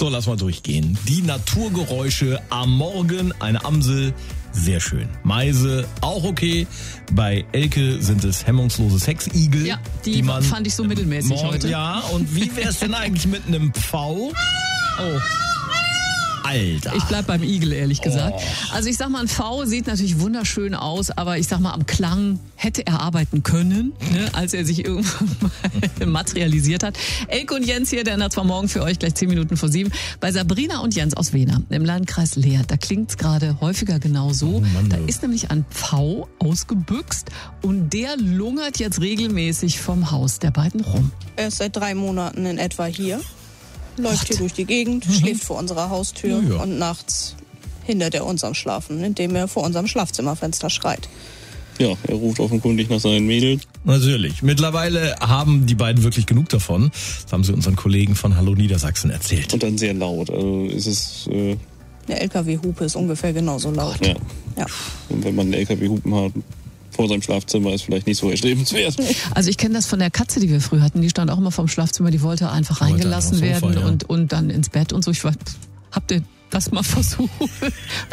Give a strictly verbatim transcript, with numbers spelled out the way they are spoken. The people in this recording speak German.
So, lass mal durchgehen. Die Naturgeräusche am Morgen, eine Amsel, sehr schön. Meise, auch okay. Bei Elke sind es hemmungslose Sexigel. Ja, die, die man fand ich so mittelmäßig morgen, heute. Ja, und wie wär's denn eigentlich mit einem Pfau? Oh. Alter. Ich bleib beim Igel, ehrlich gesagt. Oh. Also ich sag mal, ein V sieht natürlich wunderschön aus, aber ich sag mal, am Klang hätte er arbeiten können, ne, als er sich irgendwann mal materialisiert hat. Elke und Jens hier, der ändert zwar morgen für euch gleich zehn Minuten vor sieben. Bei Sabrina und Jens aus Wehner im Landkreis Leer, da klingt's gerade häufiger genau so. Oh Mann, da du. ist nämlich ein Pfau ausgebüxt und der lungert jetzt regelmäßig vom Haus der beiden rum. Er ist seit drei Monaten in etwa hier. Läuft Gott. hier durch die Gegend, schläft vor unserer Haustür Ja, ja. und nachts hindert er uns am Schlafen, indem er vor unserem Schlafzimmerfenster schreit. Ja, er ruft offenkundig nach seinen Mädels. Natürlich. Mittlerweile haben die beiden wirklich genug davon. Das haben sie unseren Kollegen von Hallo Niedersachsen erzählt. Und dann sehr laut. Also ist es, äh, Der L K W-Hupe ist ungefähr genauso laut. ja. Ja. Und wenn man einen L K W-Hupen hat vor seinem Schlafzimmer, ist vielleicht nicht so erstrebenswert. Also ich kenne das von der Katze, die wir früher hatten. Die stand auch immer vorm Schlafzimmer. Die wollte einfach Wollte reingelassen einfach aufs Sofa, werden ja. und, und dann ins Bett und so. Ich war, habt ihr das mal versucht?